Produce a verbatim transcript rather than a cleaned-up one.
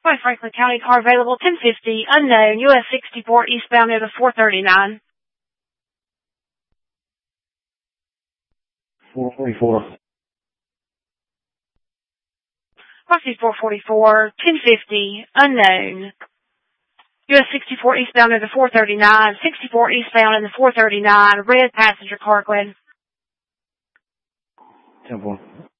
By Franklin County, car available, ten fifty, unknown, U S sixty-four, eastbound near the four thirty-nine. four forty-four. Crossing four forty-four, ten fifty, unknown. U S sixty-four eastbound near the four thirty-nine, sixty-four eastbound in the four thirty-nine, red passenger car, Glenn. ten four.